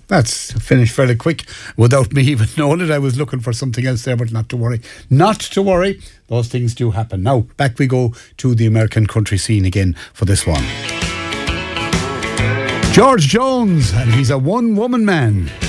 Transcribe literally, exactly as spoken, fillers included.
That's finished fairly quick without me even knowing it. I was looking for something else there, but not to worry. Not to worry. Those things do happen. Now, back we go to the American country scene again for this one. George Jones, and he's a one-woman man.